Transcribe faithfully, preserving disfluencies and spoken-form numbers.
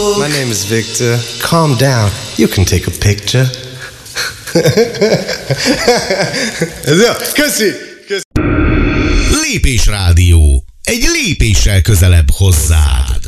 My name is Victor. Calm down. You can take a picture. Ez jó. Köszi. Köszi. Lépés Rádió. Egy lépéssel közelebb hozzád.